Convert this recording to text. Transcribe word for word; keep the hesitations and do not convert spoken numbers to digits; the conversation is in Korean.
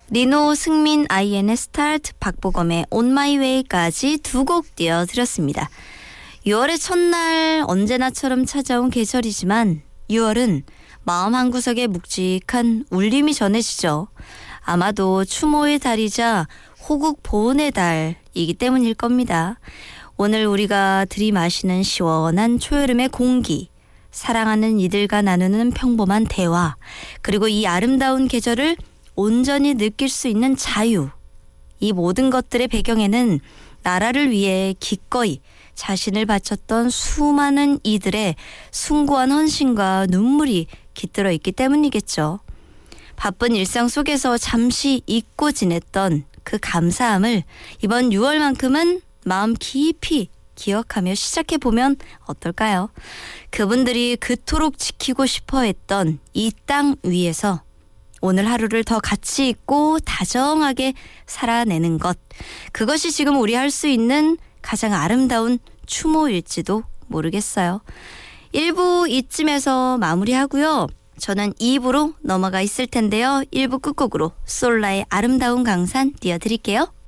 리노, 승민, 아이엔의 스타트, 박보검의 On My Way까지 두 곡 띄워드렸습니다. 유월의 첫날 언제나처럼 찾아온 계절이지만 유월은 마음 한구석에 묵직한 울림이 전해지죠. 아마도 추모의 달이자 호국 보훈의 달이기 때문일 겁니다. 오늘 우리가 들이마시는 시원한 초여름의 공기, 사랑하는 이들과 나누는 평범한 대화, 그리고 이 아름다운 계절을 온전히 느낄 수 있는 자유. 이 모든 것들의 배경에는 나라를 위해 기꺼이 자신을 바쳤던 수많은 이들의 숭고한 헌신과 눈물이 깃들어 있기 때문이겠죠. 바쁜 일상 속에서 잠시 잊고 지냈던 그 감사함을 이번 유월만큼은 마음 깊이 기억하며 시작해보면 어떨까요? 그분들이 그토록 지키고 싶어 했던 이 땅 위에서 오늘 하루를 더 가치 있고 다정하게 살아내는 것. 그것이 지금 우리 할 수 있는 가장 아름다운 추모일지도 모르겠어요. 일 부 이쯤에서 마무리하고요. 저는 이 부로 넘어가 있을 텐데요. 일 부 끝곡으로 솔라의 아름다운 강산 띄워드릴게요.